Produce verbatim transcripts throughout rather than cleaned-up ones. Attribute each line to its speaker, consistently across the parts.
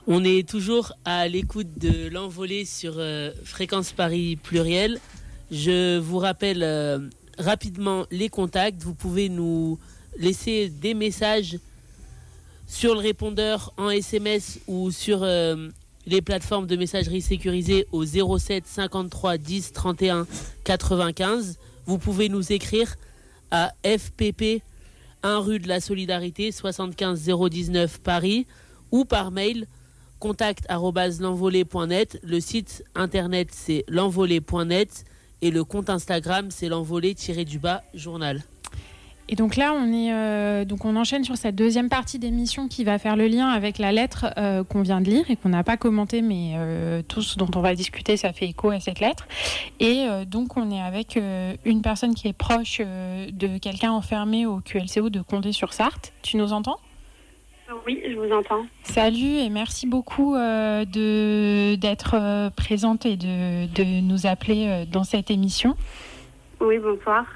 Speaker 1: On est toujours à l'écoute de l'envolée sur euh, Fréquence Paris Pluriel. Je vous rappelle euh, rapidement les contacts. Vous pouvez nous laisser des messages sur le répondeur en S M S ou sur euh, les plateformes de messagerie sécurisées au zéro sept cinquante-trois dix trente et un quatre-vingt-quinze. Vous pouvez nous écrire à F P P un rue de la Solidarité soixante-quinze zéro dix-neuf Paris ou par mail contact arobase l'envolée point net. Le site internet c'est l'envolée point net et le compte Instagram c'est l'envolée-du-bas journal.
Speaker 2: Et donc là, on est euh, donc on enchaîne sur cette deuxième partie d'émission qui va faire le lien avec la lettre euh, qu'on vient de lire et qu'on n'a pas commentée, mais euh, tout ce dont on va discuter, ça fait écho à cette lettre. Et euh, donc on est avec euh, une personne qui est proche euh, de quelqu'un enfermé au Q L C O de Condé-sur-Sarthe. Tu nous entends ?
Speaker 3: Oui, je vous entends.
Speaker 2: Salut et merci beaucoup euh, de d'être euh, présente et de de nous appeler euh, dans cette émission.
Speaker 3: Oui, bonsoir.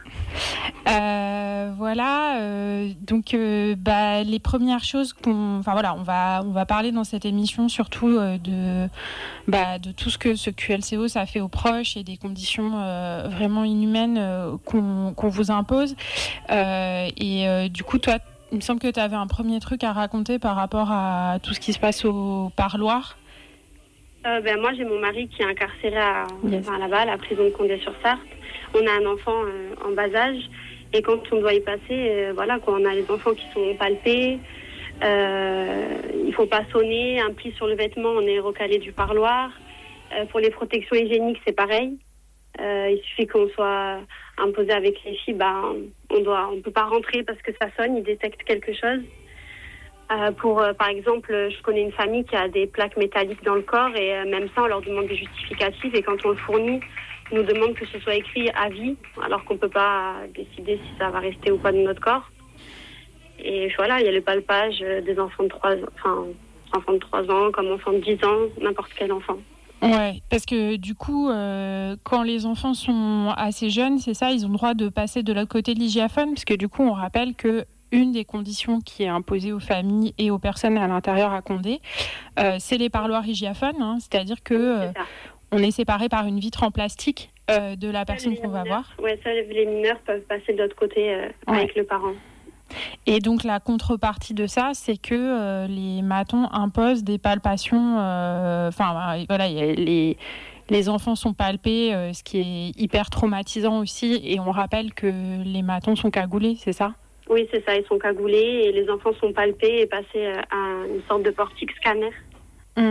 Speaker 2: Euh, voilà, euh, donc euh, bah, les premières choses qu'on, enfin voilà, on va on va parler dans cette émission surtout euh, de bah, de tout ce que ce Q L C O ça fait aux proches et des conditions euh, vraiment inhumaines euh, qu'on qu'on vous impose. Euh, et euh, du coup, toi, il me semble que tu avais un premier truc à raconter par rapport à tout ce qui se passe au parloir.
Speaker 3: Euh, ben moi, j'ai mon mari qui est incarcéré à,
Speaker 2: Yes.
Speaker 3: enfin, là-bas, à la prison de Condé-sur-Sarthe. On a un enfant euh, en bas âge et quand on doit y passer, euh, voilà, quoi, on a les enfants qui sont palpés. Euh, il faut pas sonner, un pli sur le vêtement, on est recalé du parloir. Euh, pour les protections hygiéniques, c'est pareil. Euh, il suffit qu'on soit imposé avec les filles, bah, on doit, on peut pas rentrer parce que ça sonne, ils détectent quelque chose. Euh, pour, euh, par exemple, je connais une famille qui a des plaques métalliques dans le corps et euh, même ça, on leur demande des justificatifs et quand on le fournit, ils nous demandent que ce soit écrit à vie, alors qu'on peut pas décider si ça va rester ou pas dans notre corps. Et voilà, il y a le palpage des enfants de trois ans, enfin, enfants de trois ans, comme enfants de dix ans, n'importe quel enfant.
Speaker 2: Ouais, parce que du coup, euh, quand les enfants sont assez jeunes, c'est ça, ils ont le droit de passer de l'autre côté de l'hygiaphone, parce que du coup, on rappelle que une des conditions qui est imposée aux familles et aux personnes à l'intérieur à Condé, euh, c'est les parloirs hygiaphones, hein, c'est-à-dire que euh, on est séparé par une vitre en plastique euh, de la personne qu'on va voir.
Speaker 3: Oui, ça, les mineurs peuvent passer de l'autre côté euh,
Speaker 2: ouais.
Speaker 3: avec le parent.
Speaker 2: Et donc la contrepartie de ça, c'est que euh, les matons imposent des palpations. Enfin, euh, voilà, y a les les enfants sont palpés, euh, ce qui est hyper traumatisant aussi. Et on rappelle que les matons sont cagoulés, c'est ça ?
Speaker 3: Oui, c'est ça. Ils sont cagoulés et les enfants sont palpés et passés à une sorte de portique scanner.
Speaker 2: Mmh.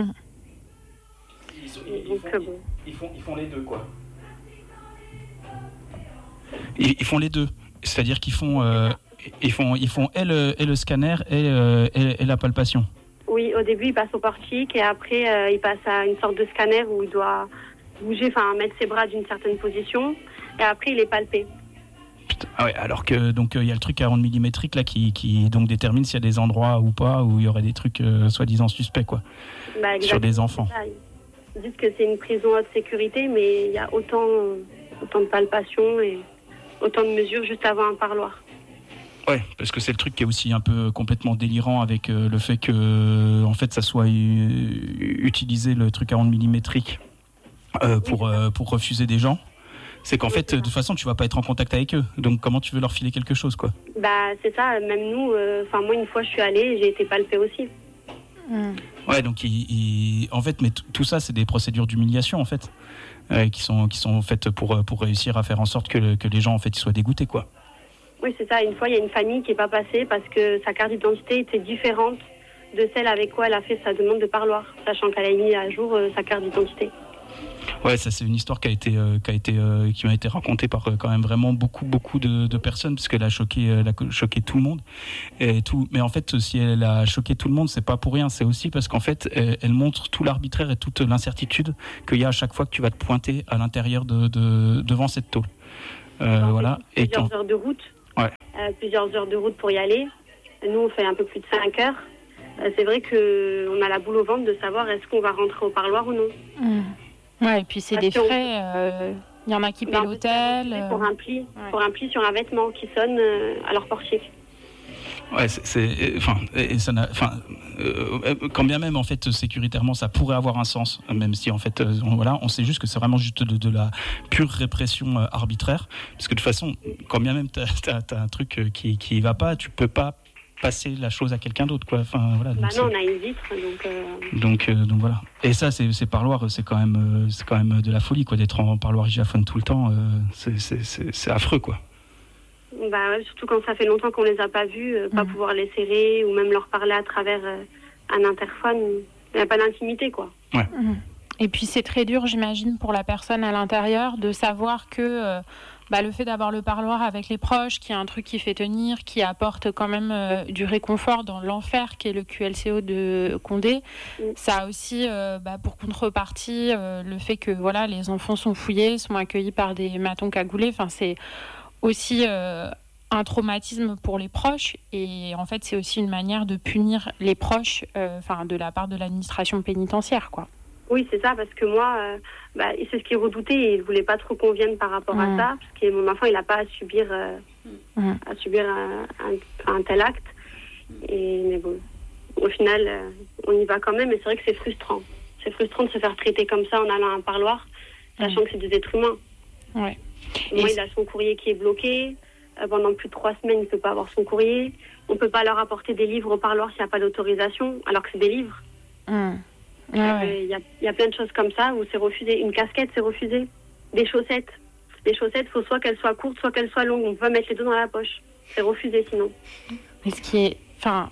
Speaker 4: Ils, sont, ils,
Speaker 3: donc,
Speaker 4: font,
Speaker 3: euh, bon.
Speaker 4: ils, font, ils font les deux, quoi. Ils, ils font les deux. C'est-à-dire qu'ils font, euh, ils font, ils font et, le, et le scanner et, euh, et, et la palpation.
Speaker 3: Oui, au début, il passe au portique et après, euh, il passe à une sorte de scanner où il doit bouger, enfin, mettre ses bras d'une certaine position et après, il est palpé.
Speaker 4: Putain, ah ouais, alors que donc il euh, y a le truc quarante millimétriques là qui, qui donc détermine s'il y a des endroits ou pas où il y aurait des trucs euh, soi-disant suspects, quoi,
Speaker 3: bah,
Speaker 4: sur des enfants.
Speaker 3: Ils disent que c'est une prison haute sécurité, mais il y a autant, autant de palpations et autant de mesures juste avant un parloir.
Speaker 4: Ouais, parce que c'est le truc qui est aussi un peu complètement délirant avec euh, le fait que en fait ça soit euh, utilisé le truc quarante millimétriques euh, pour
Speaker 3: oui,
Speaker 4: euh, pour refuser des gens. C'est qu'en
Speaker 3: oui,
Speaker 4: fait,
Speaker 3: c'est
Speaker 4: de toute façon, tu vas pas être en contact avec eux. Donc, comment tu veux leur filer quelque chose, quoi ?
Speaker 3: Bah, c'est ça. Même nous, enfin euh, moi, une fois, je suis allée, j'ai été palpée aussi.
Speaker 2: Mmh.
Speaker 4: Ouais, donc, il, il, en fait, mais t- tout ça, c'est des procédures d'humiliation, en fait, euh, qui sont qui sont faites pour pour réussir à faire en sorte que le, que les gens, en fait, ils soient dégoûtés, quoi.
Speaker 3: Oui, c'est ça. Une fois, il y a une famille qui est pas passée parce que sa carte d'identité était différente de celle avec quoi elle a fait sa demande de parloir, sachant qu'elle a mis à jour euh, sa carte d'identité.
Speaker 4: Ouais, ça c'est une histoire qui a été, euh, qui a été, euh, qui m'a été racontée par euh, quand même vraiment beaucoup, beaucoup de, de personnes, parce qu'elle a choqué, euh, elle a choqué tout le monde. Et tout. Mais en fait, si elle a choqué tout le monde, c'est pas pour rien. C'est aussi parce qu'en fait, elle, elle montre tout l'arbitraire et toute l'incertitude qu'il y a à chaque fois que tu vas te pointer à l'intérieur de, de devant cette tôle. Euh, voilà. Et
Speaker 3: plusieurs
Speaker 4: quand...
Speaker 3: heures de route.
Speaker 4: Ouais.
Speaker 3: Euh, plusieurs heures de route pour y aller. Nous, on fait un peu plus de cinq heures. Euh, c'est vrai que on a la boule au ventre de savoir est-ce qu'on va rentrer au parloir ou non.
Speaker 2: Mmh. Ouais, et puis c'est
Speaker 3: Parce
Speaker 2: des frais. Il euh, y en a qui paient l'hôtel.
Speaker 3: Pour un pli, ouais. pour un pli sur un vêtement qui sonne euh, à leur portique.
Speaker 4: Ouais, c'est, c'est enfin, et, et ça n'a, enfin, euh, quand bien même en fait sécuritairement ça pourrait avoir un sens, même si en fait, euh, on, voilà, on sait juste que c'est vraiment juste de, de la pure répression euh, arbitraire, parce que de toute façon, quand bien même t'as, t'as, t'as un truc qui qui va pas, tu peux pas passer la chose à quelqu'un d'autre, quoi. Enfin voilà.
Speaker 3: Bah non, on a une vitre, donc. Euh...
Speaker 4: Donc, euh, donc voilà. Et ça, c'est, c'est parloir, c'est quand même, euh, c'est quand même de la folie, quoi, d'être en parloir hijaphone tout le temps. Euh, c'est, c'est, c'est, c'est affreux, quoi.
Speaker 3: Bah ouais, surtout quand ça fait longtemps qu'on les a pas vus, euh, pas mmh. pouvoir les serrer ou même leur parler à travers euh, un interphone, il n'y a pas d'intimité, quoi.
Speaker 4: Ouais.
Speaker 2: Mmh. Et puis c'est très dur, j'imagine, pour la personne à l'intérieur de savoir que euh, bah, le fait d'avoir le parloir avec les proches, qui est un truc qui fait tenir, qui apporte quand même euh, du réconfort dans l'enfer qui est le Q L C O de Condé, mmh. ça a aussi euh, bah, pour contrepartie euh, le fait que voilà, les enfants sont fouillés, sont accueillis par des matons cagoulés. Enfin, c'est aussi euh, un traumatisme pour les proches, et en fait c'est aussi une manière de punir les proches euh, de la part de l'administration pénitentiaire, quoi.
Speaker 3: Oui, c'est ça, parce que moi euh, bah, c'est ce qu'il redoutait et il ne voulait pas trop qu'on vienne par rapport mmh. à ça, parce que mon enfant il n'a pas à subir, euh, mmh. à subir un, un, un tel acte, et, mais bon, au final euh, on y va quand même, et c'est vrai que c'est frustrant c'est frustrant de se faire traiter comme ça en allant à un parloir, sachant mmh. que c'est des êtres humains.
Speaker 2: Ouais.
Speaker 3: Moi, il a son courrier qui est bloqué. Euh, pendant plus de trois semaines, il ne peut pas avoir son courrier. On ne peut pas leur apporter des livres au parloir s'il n'y a pas d'autorisation, alors que c'est des livres. Il mmh. ah ouais. y, a, y a plein de choses comme ça où c'est refusé. Une casquette, c'est refusé. Des chaussettes. Les chaussettes, il faut soit qu'elles soient courtes, soit qu'elles soient longues. On peut mettre les deux dans la poche. C'est refusé sinon.
Speaker 2: Mais ce qui est... Enfin,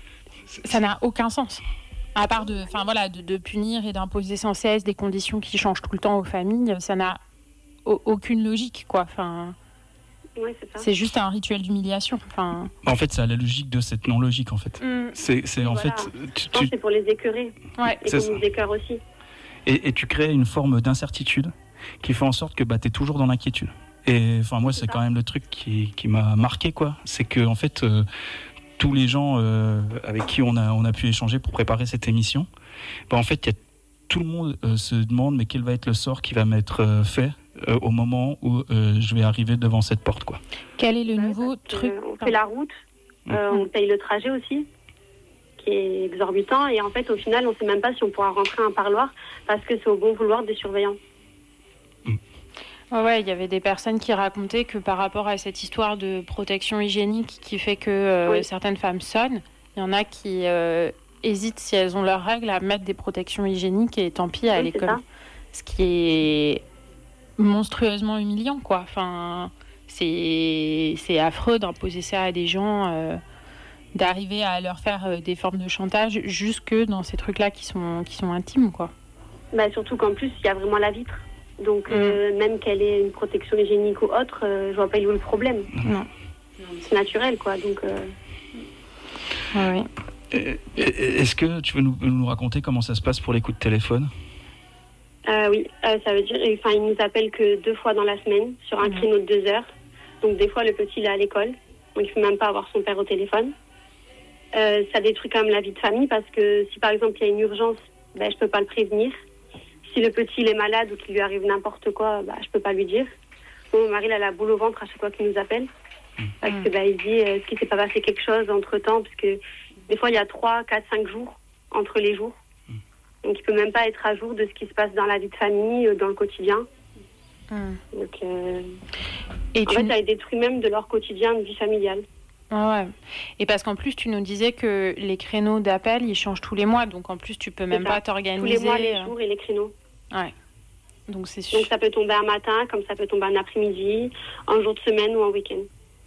Speaker 2: ça n'a aucun sens. À part de, enfin, voilà, de, de punir et d'imposer sans cesse des conditions qui changent tout le temps aux familles, ça n'a aucune logique, quoi. Enfin,
Speaker 3: ouais, c'est, ça.
Speaker 2: C'est juste un rituel d'humiliation. Enfin,
Speaker 4: en fait, c'est à la logique de cette non-logique, en fait. Mmh. C'est, c'est en
Speaker 3: voilà.
Speaker 4: fait.
Speaker 3: Tu, Je pense tu... c'est pour les écœurer.
Speaker 2: Ouais.
Speaker 3: Et pour nous écœurer aussi.
Speaker 4: Et, et tu crées une forme d'incertitude qui fait en sorte que bah, tu es toujours dans l'inquiétude. Et enfin, moi, c'est, c'est quand même le truc qui, qui m'a marqué, quoi. C'est que, en fait, euh, tous les gens euh, avec qui on a, on a pu échanger pour préparer cette émission, bah, en fait, y a, tout le monde euh, se demande mais quel va être le sort qui va m'être euh, fait Euh, au moment où euh, je vais arriver devant cette porte, quoi.
Speaker 2: Quel est le
Speaker 3: ouais,
Speaker 2: nouveau truc
Speaker 3: euh, On fait la route, euh, mmh. on paye le trajet aussi, qui est exorbitant, et en fait, au final, on ne sait même pas si on pourra rentrer à un parloir parce que c'est au bon vouloir des surveillants.
Speaker 2: Mmh. Oh ouais, il y avait des personnes qui racontaient que par rapport à cette histoire de protection hygiénique qui fait que euh, oui. certaines femmes sonnent, il y en a qui euh, hésitent, si elles ont leurs règles, à mettre des protections hygiéniques, et tant pis à
Speaker 3: oui,
Speaker 2: l'école. Ce qui est monstrueusement humiliant, quoi. Enfin, c'est, c'est affreux d'imposer ça à des gens, euh, d'arriver à leur faire euh, des formes de chantage jusque dans ces trucs-là qui sont, qui sont intimes, quoi.
Speaker 3: Bah, surtout qu'en plus, il y a vraiment la vitre. Donc, mmh. euh, même qu'elle ait une protection hygiénique ou autre, euh, je vois pas où est le problème.
Speaker 2: Non.
Speaker 3: C'est naturel, quoi. Donc, euh...
Speaker 2: ouais,
Speaker 4: oui. Est-ce que tu veux nous, nous raconter comment ça se passe pour les coups de téléphone ?
Speaker 3: Euh, oui, euh, ça veut dire, enfin, il nous appelle que deux fois dans la semaine, sur un mmh. créneau de deux heures. Donc, des fois, le petit, il est à l'école. Donc, il ne peut même pas avoir son père au téléphone. Euh, ça détruit quand même la vie de famille parce que si, par exemple, il y a une urgence, ben, je ne peux pas le prévenir. Si le petit, il est malade ou qu'il lui arrive n'importe quoi, ben, je ne peux pas lui dire. Bon, mon mari, il a la boule au ventre à chaque fois qu'il nous appelle. Mmh. Parce que, ben, il dit, est-ce qu'il ne s'est pas passé quelque chose entre-temps ? Parce que des fois, il y a trois, quatre, cinq jours entre les jours. Donc, il ne peut même pas être à jour de ce qui se passe dans la vie de famille, dans le quotidien. Mmh. Donc, euh... Et en tu... fait, ça les détruit même de leur quotidien de vie familiale.
Speaker 2: Ah ouais. Et parce qu'en plus, tu nous disais que les créneaux d'appel, ils changent tous les mois. Donc, en plus, tu peux même pas t'organiser.
Speaker 3: Tous les mois, les jours et les créneaux.
Speaker 2: Ouais. Donc, c'est sûr.
Speaker 3: Donc, ça peut tomber un matin, comme ça peut tomber un après-midi, un jour de semaine ou un week-end.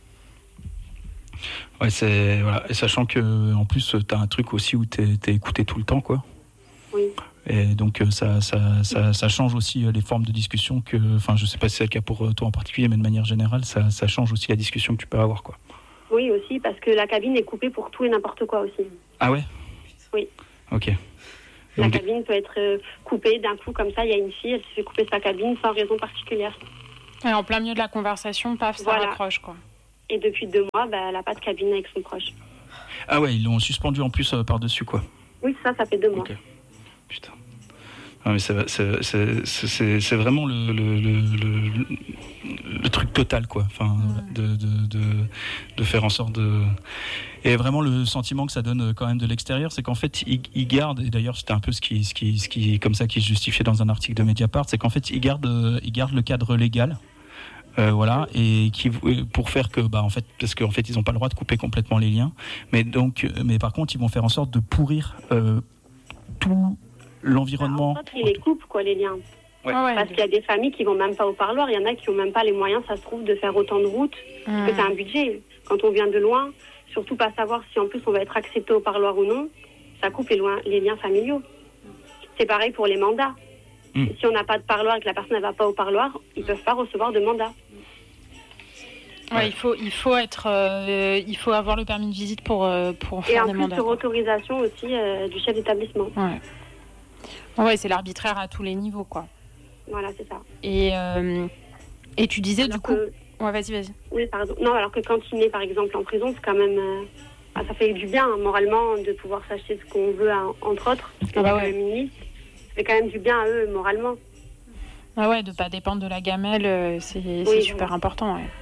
Speaker 4: Ouais, c'est... Voilà. Et sachant qu'en plus, tu as un truc aussi où tu es écouté tout le temps, quoi.
Speaker 3: Oui.
Speaker 4: Et donc ça, ça, ça, ça change aussi les formes de discussion que, enfin, je sais pas si c'est le cas pour toi en particulier, mais de manière générale, ça, ça change aussi la discussion que tu peux avoir, quoi.
Speaker 3: Oui, aussi, parce que la cabine est coupée pour tout et n'importe quoi aussi.
Speaker 4: Ah ouais ?
Speaker 3: Oui.
Speaker 4: Ok.
Speaker 3: La
Speaker 4: donc...
Speaker 3: cabine peut être coupée d'un coup, comme ça, il y a une fille, elle se fait couper sa cabine sans raison particulière.
Speaker 2: Et en plein milieu de la conversation, paf, ça voilà. raccroche, quoi.
Speaker 3: Et depuis deux mois, bah, elle n'a pas de cabine avec son proche.
Speaker 4: Ah ouais, ils l'ont suspendu en plus euh, par-dessus, quoi.
Speaker 3: Oui, ça, ça fait deux mois.
Speaker 4: Okay. Putain. Ah, mais c'est, c'est, c'est, c'est, c'est vraiment le, le, le, le, le truc total, quoi. Enfin, mmh. de, de, de, de faire en sorte de... Et vraiment, le sentiment que ça donne quand même de l'extérieur, c'est qu'en fait, ils, ils gardent, et d'ailleurs, c'était un peu ce qui, ce qui, ce qui, comme ça, qui se justifiait dans un article de Mediapart, c'est qu'en fait, ils gardent, ils gardent le cadre légal. Euh, voilà, et qui pour faire que bah en fait parce qu'en fait ils n'ont pas le droit de couper complètement les liens, mais donc mais par contre ils vont faire en sorte de pourrir euh, tout l'environnement.
Speaker 3: En fait, ils les coupent quoi les liens.
Speaker 4: Ouais.
Speaker 2: Ah ouais.
Speaker 3: Parce qu'il y a des familles qui vont même pas au parloir, il y en a qui ont même pas les moyens, ça se trouve, de faire autant de routes,
Speaker 2: Mmh.
Speaker 3: parce que c'est un budget. Quand on vient de loin, surtout pas savoir si en plus on va être accepté au parloir ou non, ça coupe les, loin, les liens familiaux. C'est pareil pour les mandats. Mmh. Si on n'a pas de parloir et que la personne ne va pas au parloir, ils peuvent pas recevoir de mandat.
Speaker 2: Ouais, il faut, il faut être, euh, il faut avoir le permis de visite pour euh, pour faire
Speaker 3: et en
Speaker 2: des
Speaker 3: plus
Speaker 2: mandats.
Speaker 3: sur autorisation aussi euh, du chef d'établissement.
Speaker 2: Ouais. Ouais, c'est l'arbitraire à tous les niveaux, quoi.
Speaker 3: Voilà, c'est ça.
Speaker 2: Et euh, et tu disais
Speaker 3: alors
Speaker 2: du coup,
Speaker 3: que,
Speaker 2: ouais, vas-y, vas-y.
Speaker 3: oui, pardon. Non, alors que quand il est par exemple en prison, c'est quand même, euh, ah, ça fait du bien hein, moralement de pouvoir s'acheter ce qu'on veut, hein, entre autres. Parce
Speaker 2: Ah bah ouais.
Speaker 3: que le ministre, ça fait quand même du bien à eux moralement.
Speaker 2: Ah ouais, de pas dépendre de la gamelle, euh, c'est,
Speaker 3: Oui,
Speaker 2: c'est super
Speaker 3: voilà.
Speaker 2: important. Ouais.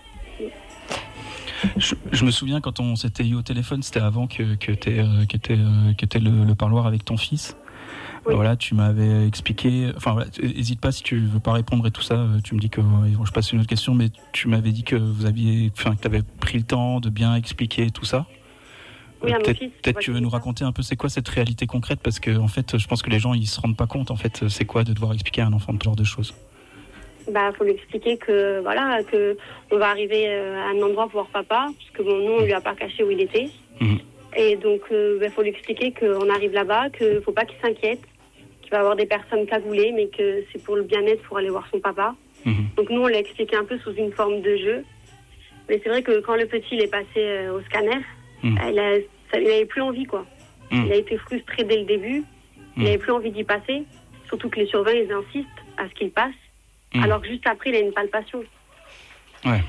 Speaker 4: Je, je me souviens quand on s'était eu au téléphone, c'était avant que que t'aies euh, que t'aies, euh, que t'aies le, le parloir avec ton fils.
Speaker 3: Oui.
Speaker 4: Voilà, tu m'avais expliqué. Enfin, voilà, hésite pas si tu veux pas répondre et tout ça. Tu me dis que ouais, je passe une autre question, mais tu m'avais dit que vous aviez, enfin, que t'avais pris le temps de bien expliquer tout ça.
Speaker 3: Oui, à mon
Speaker 4: peut-être
Speaker 3: fils,
Speaker 4: peut-être tu veux nous raconter un peu c'est quoi cette réalité concrète, parce que en fait, je pense que les gens ils se rendent pas compte en fait c'est quoi de devoir expliquer à un enfant ce genre de choses.
Speaker 3: Bah, faut lui expliquer que voilà, que on va arriver à un endroit pour voir papa, parce que bon, nous on lui a pas caché où il était.
Speaker 4: Mmh.
Speaker 3: Et donc, il euh, bah, faut lui expliquer qu'on arrive là-bas, qu'il faut pas qu'il s'inquiète, qu'il va y avoir des personnes cagoulées, mais que c'est pour le bien-être, pour aller voir son papa.
Speaker 4: Mmh.
Speaker 3: Donc nous, on l'a expliqué un peu sous une forme de jeu. Mais c'est vrai que quand le petit il est passé euh, au scanner,
Speaker 4: mmh.
Speaker 3: il a, ça, il n'avait plus envie, quoi.
Speaker 4: Mmh.
Speaker 3: Il a été frustré dès le début. Il n'avait plus envie d'y passer. Surtout que les surveillants, ils insistent à ce qu'il passe. Mmh. Alors que juste après, il a une palpation.
Speaker 4: Ouais.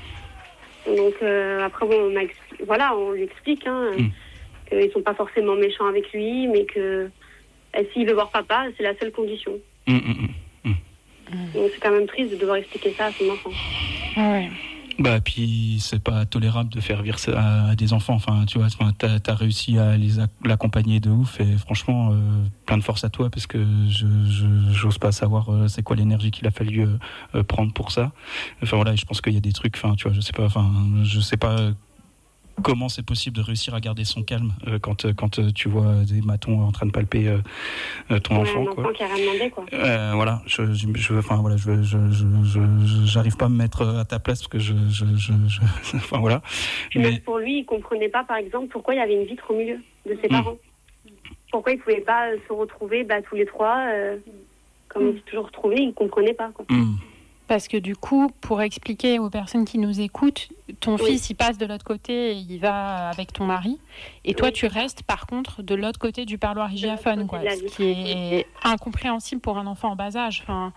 Speaker 3: Donc euh, après, bon, on, a expli- voilà, on lui explique hein, mmh. qu'ils ne sont pas forcément méchants avec lui, mais que et s'il veut voir papa, c'est la seule condition.
Speaker 4: Mmh, mmh, mmh.
Speaker 3: Donc c'est quand même triste de devoir expliquer ça à son enfant.
Speaker 2: Ouais.
Speaker 4: Bah puis c'est pas tolérable de faire vivre ça à, à des enfants. Enfin tu vois, enfin, t'as, t'as réussi à les a, l'accompagner de ouf et franchement euh, plein de force à toi parce que je, je j'ose pas savoir euh, c'est quoi l'énergie qu'il a fallu euh, euh, prendre pour ça. Enfin voilà, je pense qu'il y a des trucs. Enfin tu vois, je sais pas. Enfin je sais pas. Euh, Comment c'est possible de réussir à garder son calme euh, quand, euh, quand euh, tu vois des matons en train de palper euh, euh, ton
Speaker 3: ouais,
Speaker 4: enfant,
Speaker 3: un
Speaker 4: quoi.
Speaker 3: enfant qui a rien demandé, quoi.
Speaker 4: Euh, voilà, je, je, je, enfin voilà, je, je, je, je, j'arrive pas à me mettre à ta place parce que je, je, je, je enfin voilà.
Speaker 3: Mais même pour lui, il comprenait pas, par exemple, pourquoi il y avait une vitre au milieu de ses mmh. parents. Pourquoi ils pouvaient pas se retrouver, bah, tous les trois, euh, comme mmh. ils s'est toujours retrouvés, il comprenait pas, quoi.
Speaker 4: Mmh.
Speaker 2: Parce que du coup, pour expliquer aux personnes qui nous écoutent, ton
Speaker 3: oui.
Speaker 2: fils, il passe de l'autre côté, et il va avec ton mari. Et toi, oui. tu restes, par contre, de l'autre côté du parloir hygiaphone, quoi. Ce qui est incompréhensible pour un enfant en bas âge. Enfin,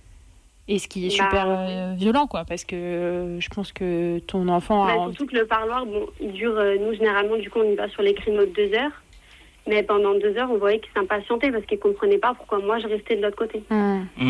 Speaker 2: et ce qui est super bah, euh, violent, quoi. Parce que euh, je pense que ton enfant
Speaker 3: bah,
Speaker 2: a...
Speaker 3: Surtout que le parloir, bon, il dure... Euh, nous, généralement, du coup, on y va sur les créneaux de deux heures. Mais pendant deux heures, on voyait qu'il s'impatientait parce qu'il ne comprenait pas pourquoi moi, je restais de l'autre côté.
Speaker 2: Mmh.
Speaker 4: Mmh.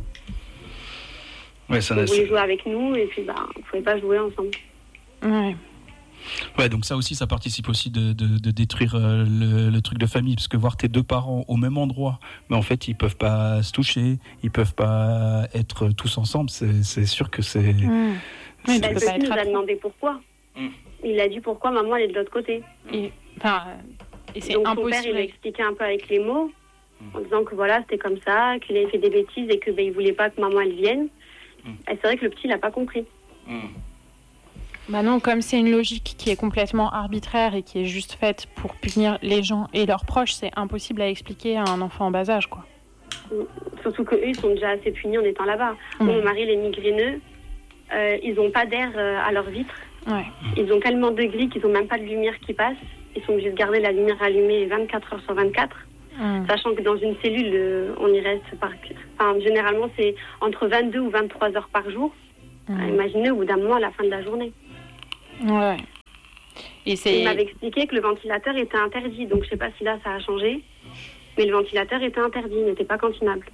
Speaker 4: Ouais, ça
Speaker 3: ils voulaient jouer avec nous et puis bah, on ne pouvait pas jouer ensemble.
Speaker 2: Ouais.
Speaker 4: Ouais, donc ça aussi, ça participe aussi de, de, de détruire euh, le, le truc de famille, parce que voir tes deux parents au même endroit, mais en fait, ils peuvent pas se toucher, ils peuvent pas être tous ensemble, c'est, c'est sûr que c'est...
Speaker 2: Mmh.
Speaker 3: c'est... Bah, le petit nous a demandé pourquoi. Mmh. Il a dit pourquoi maman, elle est de l'autre côté.
Speaker 2: Et, enfin, et c'est
Speaker 3: donc
Speaker 2: impossible.
Speaker 3: Son père, il a expliqué un peu avec les mots, en disant que voilà, c'était comme ça, qu'il avait fait des bêtises et qu'il bah, ne voulait pas que maman, elle vienne. Et c'est vrai que le petit, il n'a pas compris.
Speaker 4: Mmh.
Speaker 2: Bah non, comme c'est une logique qui est complètement arbitraire et qui est juste faite pour punir les gens et leurs proches, c'est impossible à expliquer à un enfant en bas âge, quoi.
Speaker 3: Mmh. Surtout qu'eux, ils sont déjà assez punis en étant là-bas. Mmh. Mon mari, les migraineux, euh, ils n'ont pas d'air euh, à leurs vitres.
Speaker 2: Ouais.
Speaker 3: Ils ont tellement de gris qu'ils n'ont même pas de lumière qui passe. Ils sont obligés de garder la lumière allumée vingt-quatre heures sur vingt-quatre. Mmh. Sachant que dans une cellule, euh, on y reste par... Enfin, généralement, c'est entre vingt-deux ou vingt-trois heures par jour. Mmh. Euh, imaginez au bout d'un moment à la fin de la journée.
Speaker 2: Ouais. Et c'est...
Speaker 3: Il m'avait expliqué que le ventilateur était interdit. Donc, je ne sais pas si là, ça a changé. Mais le ventilateur était interdit. Il n'était pas cantinable.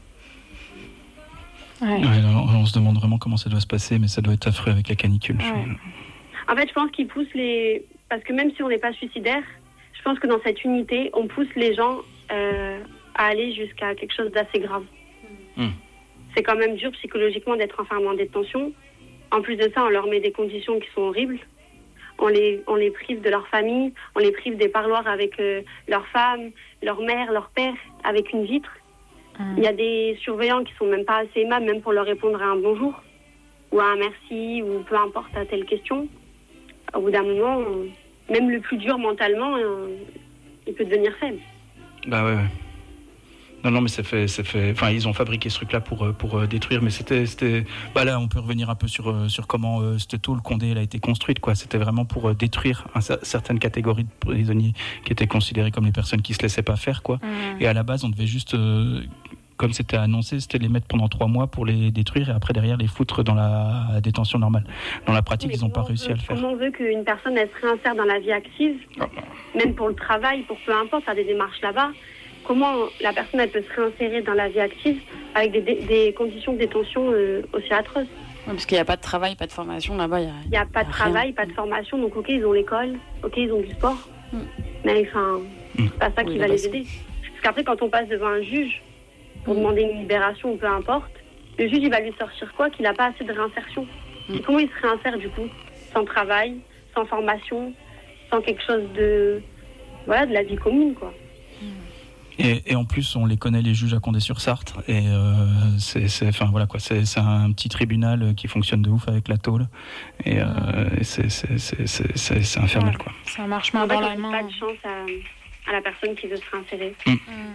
Speaker 2: Ouais.
Speaker 4: Ouais, alors, on se demande vraiment comment ça doit se passer, mais ça doit être affreux avec la canicule.
Speaker 3: Ouais. En fait, je pense qu'ils poussent les... parce que même si on n'est pas suicidaire, je pense que dans cette unité, on pousse les gens euh, à aller jusqu'à quelque chose d'assez grave. Mmh. C'est quand même dur psychologiquement d'être enfermé en détention. En plus de ça, on leur met des conditions qui sont horribles. On les, on les prive de leur famille, on les prive des parloirs avec euh, leur femme, leur mère, leur père, avec une vitre. Mmh. Il y a des surveillants qui sont même pas assez aimables, même pour leur répondre à un bonjour, ou à un merci, ou peu importe à telle question. Au bout d'un moment, on, même le plus dur mentalement, on, il peut devenir faible.
Speaker 4: Bah ouais, ouais. Non, non, mais c'est fait, c'est fait. Enfin, ils ont fabriqué ce truc-là pour pour détruire, mais c'était, c'était. Bah là, on peut revenir un peu sur sur comment euh, cette tôle Condé elle a été construite, quoi. C'était vraiment pour détruire un, certaines catégories de prisonniers qui étaient considérés comme les personnes qui se laissaient pas faire, quoi. Mmh. Et à la base, on devait juste, euh, comme c'était annoncé, c'était les mettre pendant trois mois pour les détruire et après derrière les foutre dans la détention normale. Dans la pratique, mais ils n'ont pas réussi
Speaker 3: veut,
Speaker 4: à le faire.
Speaker 3: Comment on veut qu'une personne elle se réinsère dans la vie active, oh. même pour le travail, pour peu importe, faire des démarches là-bas? Comment la personne elle peut se réinsérer dans la vie active avec des, des, des conditions de détention euh, aussi atroces?
Speaker 5: Ouais, parce qu'il n'y a pas de travail, pas de formation là-bas. Il
Speaker 3: n'y a, a pas de travail, rien. Pas de formation. Donc ok, ils ont l'école, ok, ils ont du sport. Mm. Mais enfin, mm. c'est pas ça oui, qui va les aider. Parce qu'après, quand on passe devant un juge pour mm. demander une libération ou peu importe, le juge il va lui sortir quoi? Qu'il n'a pas assez de réinsertion. Mm. Et comment il se réinsère du coup? Sans travail, sans formation, sans quelque chose de... Voilà, de la vie commune, quoi.
Speaker 4: Et, et en plus, on les connaît, les juges à Condé-sur-Sarthe, et euh, c'est, c'est, enfin voilà quoi, c'est, c'est un petit tribunal qui fonctionne de ouf avec la tôle, et, euh, et c'est, c'est, c'est, c'est, c'est, c'est infernal, quoi.
Speaker 2: Ça marche main dans la main.
Speaker 3: Pas de chance à, à la personne qui veut se réinsérer. Mm.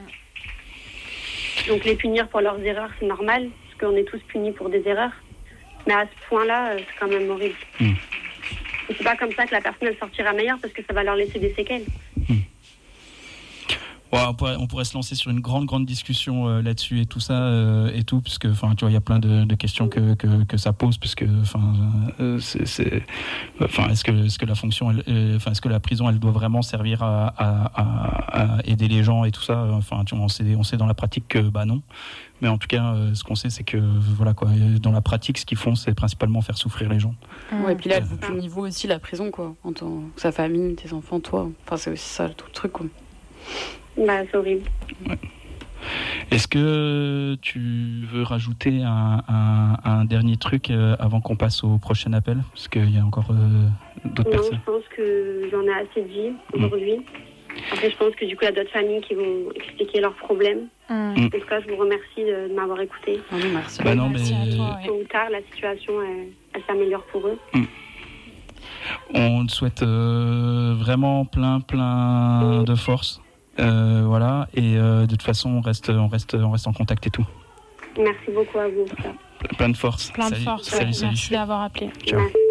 Speaker 3: Donc les punir pour leurs erreurs, c'est normal, parce qu'on est tous punis pour des erreurs, mais à ce point-là, c'est quand même horrible. Mm. Et c'est pas comme ça que la personne elle sortira meilleure, parce que ça va leur laisser des séquelles. Mm.
Speaker 4: Ouais, on, pourrait, on pourrait se lancer sur une grande grande discussion euh, là-dessus et tout ça euh, et tout, puisque enfin tu vois il y a plein de, de questions que, que que ça pose, puisque enfin euh, c'est, c'est enfin est-ce que est-ce que la fonction elle, euh, enfin est-ce que la prison elle doit vraiment servir à, à, à, à aider les gens et tout ça, enfin tu vois, on sait on sait dans la pratique que bah non, mais en tout cas euh, ce qu'on sait c'est que voilà quoi, dans la pratique ce qu'ils font c'est principalement faire souffrir les gens.
Speaker 5: Ouais, et puis là au niveau aussi la prison quoi, en tant que sa famille, tes enfants, toi, enfin c'est aussi ça tout le truc quoi.
Speaker 3: Bah, c'est horrible.
Speaker 4: Ouais. Est-ce que tu veux rajouter un, un, un dernier truc euh, avant qu'on passe au prochain appel? Parce qu'il y a encore euh, d'autres
Speaker 3: non,
Speaker 4: personnes.
Speaker 3: Je pense que j'en ai assez dit aujourd'hui. Mmh. Après, je pense que du coup, il y a d'autres familles qui vont expliquer leurs problèmes. Mmh. En tout cas, je vous remercie de, de m'avoir écouté.
Speaker 5: Oh, merci.
Speaker 4: Bah non,
Speaker 2: merci
Speaker 4: mais...
Speaker 2: à toi.
Speaker 3: Tôt ou tard, la situation, elle, elle s'améliore pour eux. Mmh.
Speaker 4: On te souhaite euh, vraiment plein, plein mmh. de force. Euh, voilà, et euh, de toute façon on reste, on, reste, on reste en contact et tout.
Speaker 3: Merci beaucoup à vous.
Speaker 4: Plein de force.
Speaker 2: Plein de
Speaker 4: salut.
Speaker 2: force,
Speaker 4: salut,
Speaker 2: ouais.
Speaker 4: salut.
Speaker 2: Merci d'avoir appelé.
Speaker 4: Ciao.
Speaker 3: Merci.